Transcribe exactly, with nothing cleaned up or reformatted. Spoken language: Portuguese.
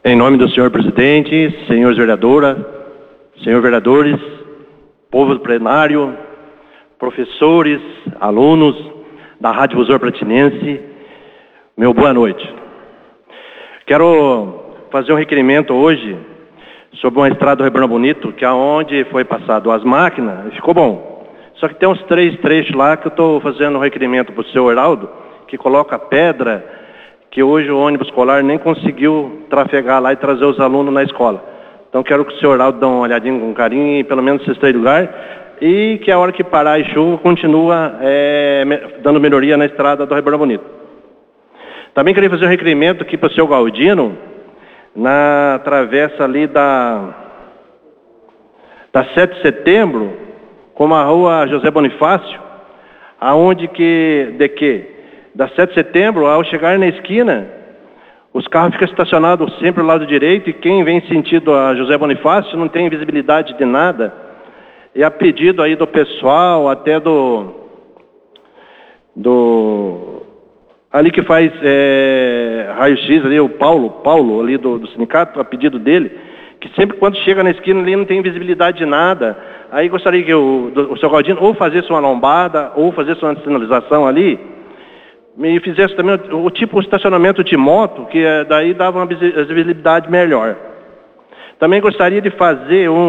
Em nome do senhor presidente, senhores vereadora, senhores vereadores, povo do plenário, professores, alunos da Rádio Difusor Platinense, meu boa noite. Quero fazer um requerimento hoje sobre uma estrada do Ribeirão Bonito, que é onde foi passado as máquinas, ficou bom. Só que tem uns três trechos lá que eu estou fazendo um requerimento para o senhor Heraldo, que coloca pedra, que hoje o ônibus escolar nem conseguiu trafegar lá e trazer os alunos na escola. Então quero que o senhor Heraldo dê uma olhadinha com carinho, pelo menos esses três lugares, e que a hora que parar a chuva continua é, dando melhoria na estrada do Ribeirão Bonito. Também queria fazer um requerimento aqui para o senhor Galdino, na travessa ali da, da sete de setembro, com a rua José Bonifácio, aonde que, de que, da sete de setembro, ao chegar na esquina, os carros ficam estacionados sempre ao lado direito, e quem vem sentido a José Bonifácio não tem visibilidade de nada. E a pedido aí do pessoal, até do, do ali que faz é, raio-x ali, o Paulo, Paulo ali do, do sindicato, a pedido dele, que sempre quando chega na esquina ali não tem visibilidade de nada. Aí gostaria que o, do, o seu Galdino ou fizesse uma lombada, ou fizesse uma sinalização ali, e fizesse também o, o tipo de estacionamento de moto, que é, daí dava uma visibilidade melhor. Também gostaria de fazer um